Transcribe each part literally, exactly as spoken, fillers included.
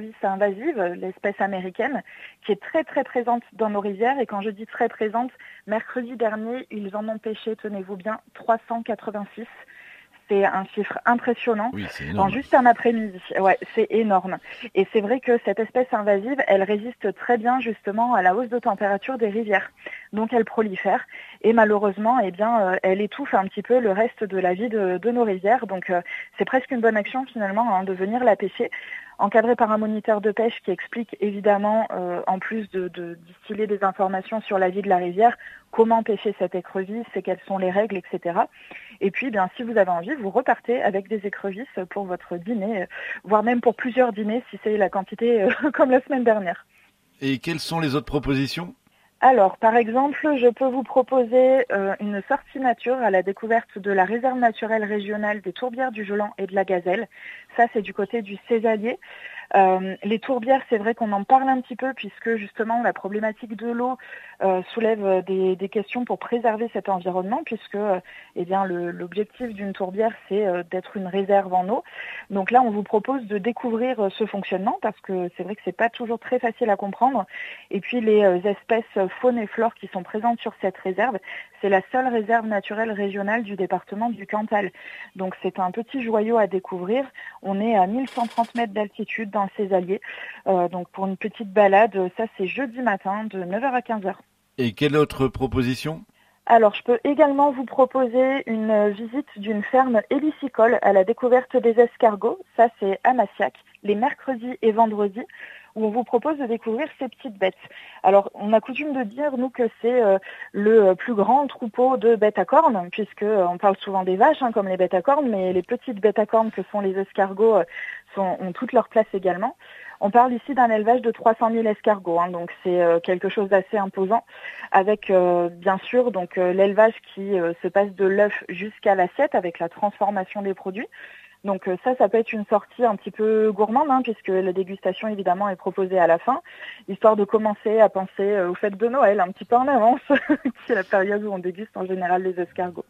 écrevisse invasive, l'espèce américaine, qui est très très présente dans nos rivières. Et quand je dis très présente, mercredi dernier, ils en ont pêché, tenez-vous bien, trois cent quatre-vingt-six. C'est un chiffre impressionnant. Oui, c'est En énorme. juste un après-midi. Ouais, c'est énorme. Et c'est vrai que cette espèce invasive, elle résiste très bien justement à la hausse de température des rivières. Donc elle prolifère et malheureusement, eh bien, euh, elle étouffe un petit peu le reste de la vie de, de nos rivières. Donc euh, c'est presque une bonne action finalement hein, de venir la pêcher. Encadré par un moniteur de pêche qui explique évidemment, euh, en plus de, de distiller des informations sur la vie de la rivière, comment pêcher cette écrevisse et quelles sont les règles, et cetera. Et puis, bien, si vous avez envie, vous repartez avec des écrevisses pour votre dîner, voire même pour plusieurs dîners si c'est la quantité euh, comme la semaine dernière. Et quelles sont les autres propositions ? Alors, par exemple, je peux vous proposer euh, une sortie nature à la découverte de la réserve naturelle régionale des tourbières du Jolan et de la Gazelle. Ça, c'est du côté du Césalier. Euh, les tourbières, c'est vrai qu'on en parle un petit peu puisque justement la problématique de l'eau euh, soulève des, des questions pour préserver cet environnement puisque euh, eh bien, le, l'objectif d'une tourbière, c'est euh, d'être une réserve en eau. Donc là, on vous propose de découvrir euh, ce fonctionnement parce que c'est vrai que c'est pas toujours très facile à comprendre. Et puis les euh, espèces faune et flore qui sont présentes sur cette réserve, c'est la seule réserve naturelle régionale du département du Cantal. Donc c'est un petit joyau à découvrir. On est à mille cent trente mètres d'altitude dans le Césalier. Euh, donc pour une petite balade, ça c'est jeudi matin de neuf heures à quinze heures. Et quelle autre proposition ? Alors, je peux également vous proposer une visite d'une ferme hélicicole à la découverte des escargots. Ça, c'est à Massiac, les mercredis et vendredis, où on vous propose de découvrir ces petites bêtes. Alors, on a coutume de dire, nous, que c'est euh, le plus grand troupeau de bêtes à cornes, puisque euh, on parle souvent des vaches, hein, comme les bêtes à cornes, mais les petites bêtes à cornes que sont les escargots euh, sont, ont toute leur place également. On parle ici d'un élevage de trois cent mille escargots, hein, donc c'est euh, quelque chose d'assez imposant, avec euh, bien sûr donc euh, l'élevage qui euh, se passe de l'œuf jusqu'à l'assiette avec la transformation des produits. Donc euh, ça, ça peut être une sortie un petit peu gourmande, hein, puisque la dégustation évidemment est proposée à la fin, histoire de commencer à penser euh, aux fêtes de Noël un petit peu en avance, qui est la période où on déguste en général les escargots.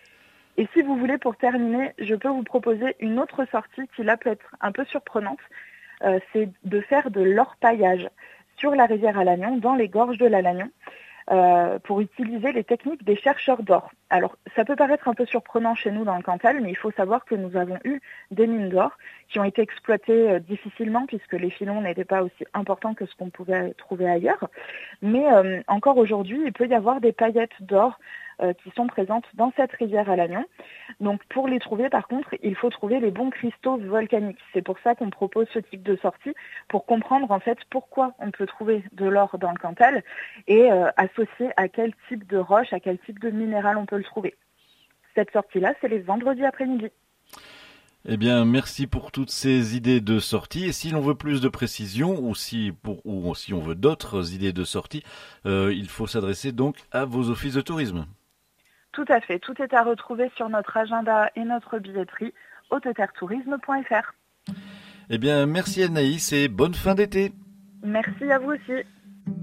Et si vous voulez, pour terminer, je peux vous proposer une autre sortie qui là peut être un peu surprenante. Euh, c'est de faire de l'orpaillage sur la rivière à Lannion, dans les gorges de la Lannion, euh, pour utiliser les techniques des chercheurs d'or. Alors, ça peut paraître un peu surprenant chez nous dans le Cantal, mais il faut savoir que nous avons eu des mines d'or qui ont été exploitées euh, difficilement puisque les filons n'étaient pas aussi importants que ce qu'on pouvait trouver ailleurs. Mais euh, encore aujourd'hui, il peut y avoir des paillettes d'or euh, qui sont présentes dans cette rivière à Lannion. Donc pour les trouver, par contre, il faut trouver les bons cristaux volcaniques. C'est pour ça qu'on propose ce type de sortie, pour comprendre en fait pourquoi on peut trouver de l'or dans le Cantal et euh, associer à quel type de roche, à quel type de minéral on peut le trouver. Cette sortie-là, c'est les vendredis après-midi. Eh bien, merci pour toutes ces idées de sortie. Et si l'on veut plus de précision, ou si, pour, ou si on veut d'autres idées de sortie, euh, il faut s'adresser donc à vos offices de tourisme. Tout à fait. Tout est à retrouver sur notre agenda et notre billetterie, haute terre tourisme point f r. Eh bien, merci Anaïs et bonne fin d'été. Merci à vous aussi.